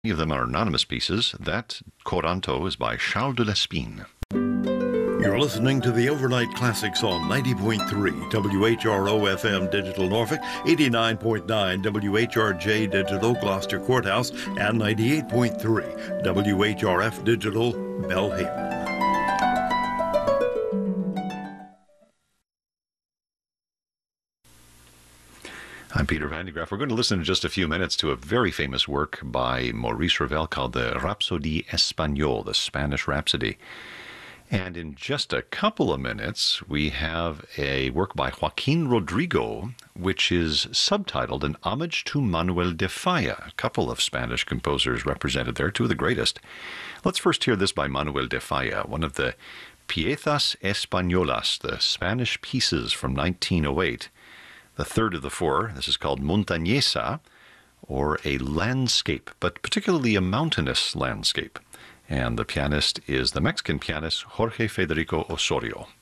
Many of them are anonymous pieces. That Coranto is by Charles de Lespine. You're listening to the Overnight Classics on 90.3 WHRO FM Digital Norfolk, 89.9 WHRJ Digital Gloucester Courthouse, and 98.3 WHRF Digital Belhaven. I'm Peter Van de Graaff. We're going to listen in just a few minutes to a very famous work by Maurice Ravel called the Rhapsodie Espagnole, the Spanish Rhapsody. And in just a couple of minutes, we have a work by Joaquin Rodrigo, which is subtitled An Homage to Manuel de Falla, a couple of Spanish composers represented there, two of the greatest. Let's first hear this by Manuel de Falla, one of the Piezas Españolas, the Spanish pieces from 1908. The third of the four, this is called Montañesa, or a landscape, but particularly a mountainous landscape. And the pianist is the Mexican pianist Jorge Federico Osorio.